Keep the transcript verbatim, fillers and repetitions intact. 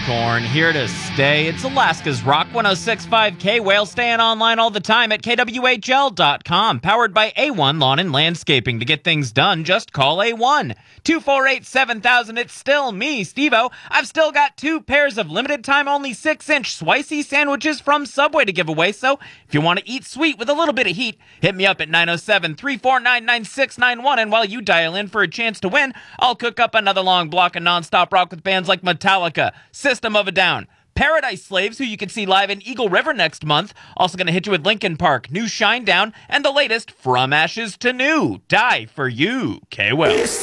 Corn, here to stay. It's Alaska's Rock one oh six point five K Whale, staying online all the time at K W H L dot com. Powered by A one Lawn and Landscaping. To get things done, just call A one. two four eight, seven thousand. It's still me, Steve-O. I've still got two pairs of limited time only six inch Slicey sandwiches from Subway to give away, so if you want to eat sweet with a little bit of heat, hit me up at nine oh seven, three four nine, nine six nine one, and while you dial in for a chance to win, I'll cook up another long block of non-stop rock with bands like Metallica, System of a Down, Paradise Slaves, who you can see live in Eagle River next month. Also going to hit you with Linkin Park, new Shinedown, and the latest From Ashes to New, Die For You, K-Well.